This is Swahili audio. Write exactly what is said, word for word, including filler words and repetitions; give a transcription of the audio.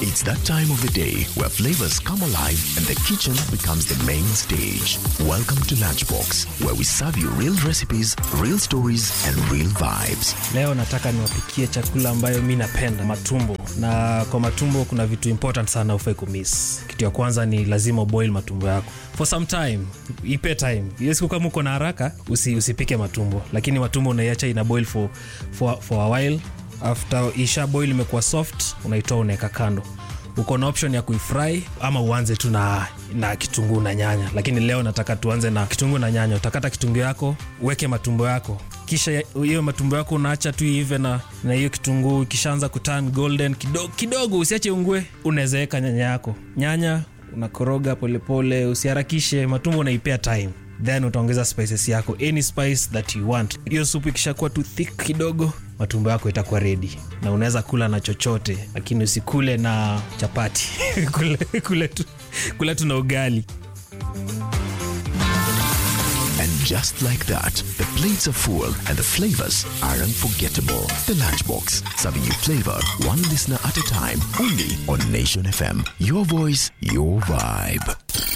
It's that time of the day where flavors come alive and the kitchen becomes the main stage. Welcome to Lunchbox, where we serve you real recipes, real stories and real vibes. Leo nataka niwapikie chakula ambayo mimi napenda, matumbo. Na kwa matumbo kuna vitu important sana ufai kumiss. Kitu ya kwanza ni lazima boil matumbo yako for some time, ipe time. Yes, kama uko na haraka usi, usipike matumbo, lakini matumbo unaiacha ina boil for for for a while. After isha boil imekuwa soft, unaitoa unaweka kando. Uko na option ya kuifry ama uanze tu na na kitunguu na nyanya, lakini leo nataka tuanze na kitunguu na nyanya. Utakata kitunguu yako, uweke matumbo yako, kisha hiyo matumbo yako unaacha tu hivi na na hiyo kitunguu kishaanza kuturn golden kidogo kidogo, usiache ungue. Unaweza weka nyanya yako, nyanya unakoroga polepole, usiharakishe. Matumbo unaipea time, then utaongeza spices yako, any spice that you want. Hiyo supu ikishakuwa too thick kidogo, matumbo yako itakuwa ready na unaweza kula na chochote, lakini usikule na chapati. kule kule tu kula tu na ugali. And just like that, the plates are full and the flavors are unforgettable. The Lunchbox, serving you flavor one listener at a time, only on Nation F M. Your voice, your vibe.